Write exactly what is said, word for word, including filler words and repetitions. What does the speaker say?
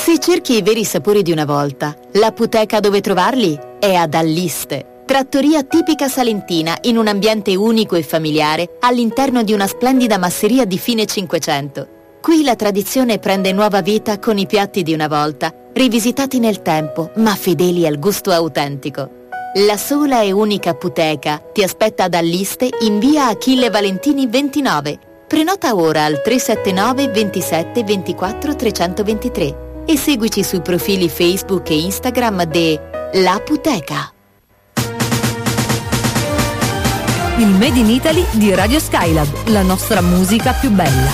Se cerchi i veri sapori di una volta, l'apoteca dove trovarli è ad Alliste. Trattoria tipica salentina in un ambiente unico e familiare all'interno di una splendida masseria di fine Cinquecento. Qui la tradizione prende nuova vita con i piatti di una volta, rivisitati nel tempo ma fedeli al gusto autentico. La sola e unica apoteca ti aspetta ad Alliste in via Achille Valentini ventinove. Prenota ora al tre sette nove ventisette ventiquattro trecentoventitré e seguici sui profili Facebook e Instagram de L'Apoteca. Il Made in Italy di Radio Skylab, la nostra musica più bella.